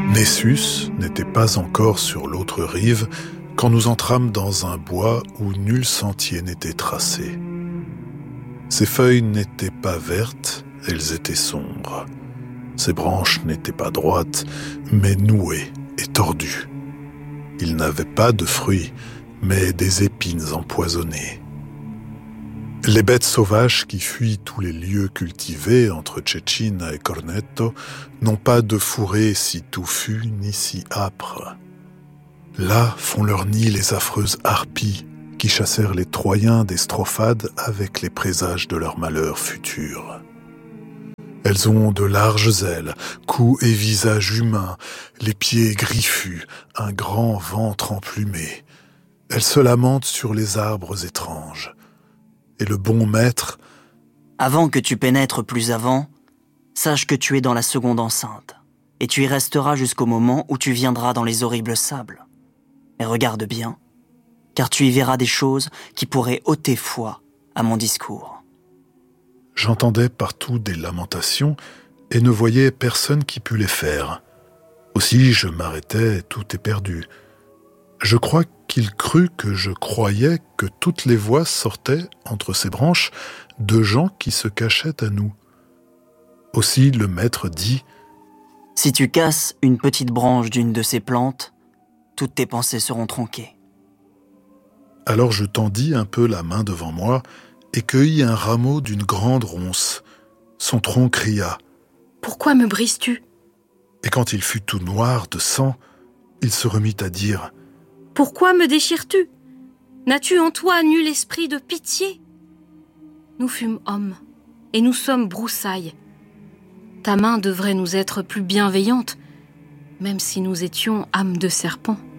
Nessus n'était pas encore sur l'autre rive quand nous entrâmes dans un bois où nul sentier n'était tracé. Ses feuilles n'étaient pas vertes, elles étaient sombres. Ses branches n'étaient pas droites, mais nouées et tordues. Il n'avait pas de fruits, mais des épines empoisonnées. Les bêtes sauvages qui fuient tous les lieux cultivés entre Cecina et Corneto n'ont pas de fourrés si touffus ni si âpres. Là font leur nid les affreuses harpies qui chassèrent les Troyens des Strophades avec les présages de leur malheur futur. Elles ont de larges ailes, cou et visage humain, les pieds griffus, un grand ventre emplumé. Elles se lamentent sur les arbres étranges. Et le bon maître... Avant que tu pénètres plus avant, sache que tu es dans la seconde enceinte, et tu y resteras jusqu'au moment où tu viendras dans les horribles sables. Et regarde bien, car tu y verras des choses qui pourraient ôter foi à mon discours. J'entendais partout des lamentations et ne voyais personne qui pût les faire. Aussi je m'arrêtais tout éperdu. Je crois qu'il crut que je croyais que toutes les voix sortaient, entre ces branches, de gens qui se cachaient à nous. Aussi le maître dit « Si tu casses une petite branche d'une de ces plantes, toutes tes pensées seront tronquées. » Alors je tendis un peu la main devant moi et cueillis un rameau d'une grande ronce. Son tronc cria « Pourquoi me brises-tu » Et quand il fut tout noir de sang, il se remit à dire « Pourquoi me déchires-tu ? N'as-tu en toi nul esprit de pitié ? Nous fûmes hommes, et nous sommes broussailles. Ta main devrait nous être plus bienveillante, même si nous étions âmes de serpent.